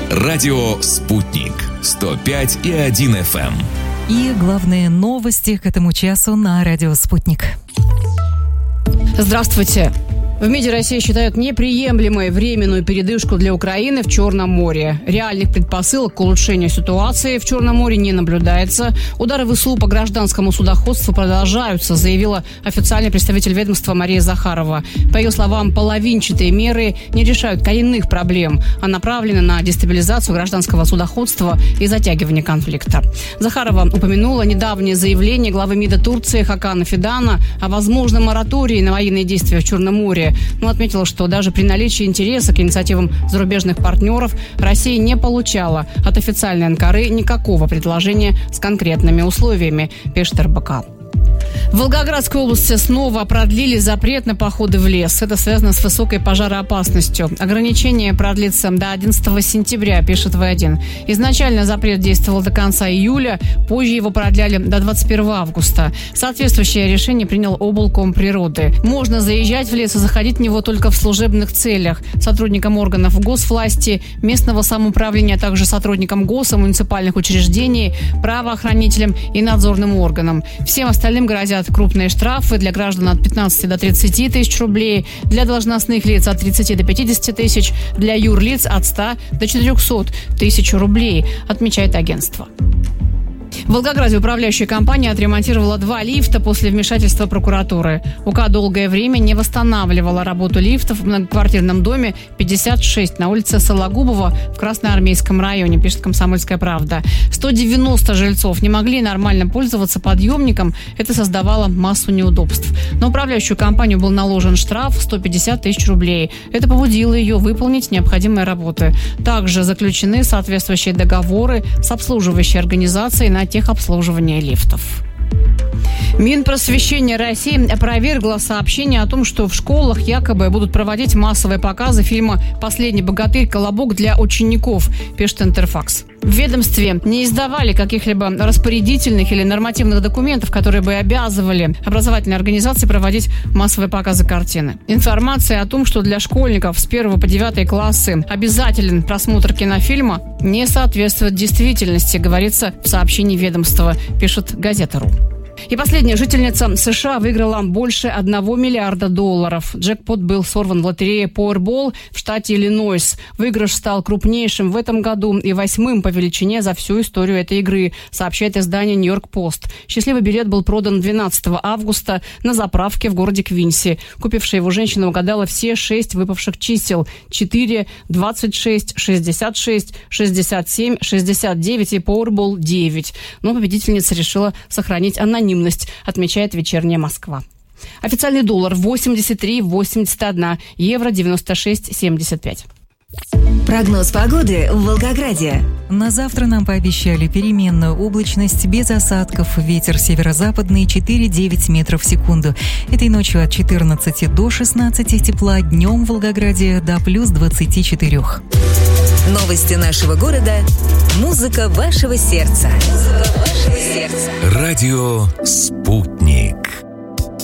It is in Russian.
Радио «Спутник» 105,1 FM. И главные новости к этому часу на радио «Спутник». Здравствуйте. В МИДе России считают неприемлемой временную передышку для Украины в Черном море. Реальных предпосылок к улучшению ситуации в Черном море не наблюдается. Удары ВСУ по гражданскому судоходству продолжаются, заявила официальный представитель ведомства Мария Захарова. По ее словам, половинчатые меры не решают коренных проблем, а направлены на дестабилизацию гражданского судоходства и затягивание конфликта. Захарова упомянула недавнее заявление главы МИДа Турции Хакана Фидана о возможном моратории на военные действия в Черном море. Но отметила, что даже при наличии интереса к инициативам зарубежных партнеров Россия не получала от официальной Анкары никакого предложения с конкретными условиями, пишет РБК. В Волгоградской области снова продлили запрет на походы в лес. Это связано с высокой пожароопасностью. Ограничение продлится до 11 сентября, пишет В1. Изначально запрет действовал до конца июля, позже его продляли до 21 августа. Соответствующее решение принял облкомприроды. Можно заезжать в лес и заходить в него только в служебных целях. Сотрудникам органов госвласти, местного самоуправления, а также сотрудникам гос- и муниципальных учреждений, правоохранителям и надзорным органам. Всем остальным грозят крупные штрафы для граждан от 15 до 30 тысяч рублей, для должностных лиц от 30 до 50 тысяч, для юрлиц от 100 до 400 тысяч рублей, отмечает агентство. В Волгограде управляющая компания отремонтировала 2 лифта после вмешательства прокуратуры. УК долгое время не восстанавливала работу лифтов в многоквартирном доме 56 на улице Сологубова в Красноармейском районе, пишет «Комсомольская правда». 190 жильцов не могли нормально пользоваться подъемником. Это создавало массу неудобств. На управляющую компанию был наложен штраф в 150 тысяч рублей. Это побудило ее выполнить необходимые работы. Также заключены соответствующие договоры с обслуживающей организацией на техобслуживание лифтов. Минпросвещение России опровергло сообщение о том, что в школах якобы будут проводить массовые показы фильма «Последний богатырь. Колобок» для учеников, пишет Интерфакс. В ведомстве не издавали каких-либо распорядительных или нормативных документов, которые бы обязывали образовательные организации проводить массовые показы картины. Информация о том, что для школьников с 1 по 9 классы обязателен просмотр кинофильма, не соответствует действительности, говорится в сообщении ведомства, пишет Газета.ру. И последняя жительница США выиграла больше $1 миллиарда. Джекпот был сорван в лотерее Powerball в штате Иллинойс. Выигрыш стал крупнейшим в этом году и 8-м по величине за всю историю этой игры, сообщает издание «Нью-Йорк-Пост». Счастливый билет был продан 12 августа на заправке в городе Квинси. Купившая его женщина угадала все 6 выпавших чисел: 4, 26, 66, 67, 69 и Powerball 9. Но победительница решила сохранить анонимность, отмечает «Вечерняя Москва». Официальный доллар 83,81, евро 96,75. Прогноз погоды в Волгограде. На завтра нам пообещали переменную облачность без осадков. Ветер северо-западный 4-9 метров в секунду. Этой ночью от 14 до 16 тепла, днем в Волгограде до плюс 24. Новости нашего города. Музыка вашего сердца. Радио «Спутник».